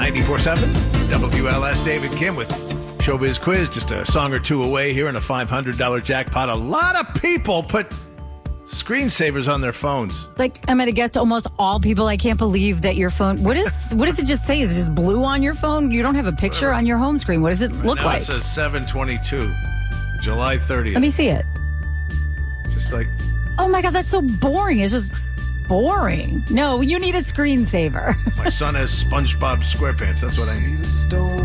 94.7 WLS. David Kim with Showbiz Quiz. Just a song or two away here in a $500 jackpot. A lot of people put screensavers on their phones. Like, I'm at a guess to almost all people. I can't believe that your phone... What does it just say? Is it just blue on your phone? You don't have a picture on your home screen. What does it look like? It says 7/22, July 30th. Let me see it. Just like... Oh my God, that's so boring. It's just boring. No, you need a screensaver. My son has SpongeBob SquarePants. That's what I need.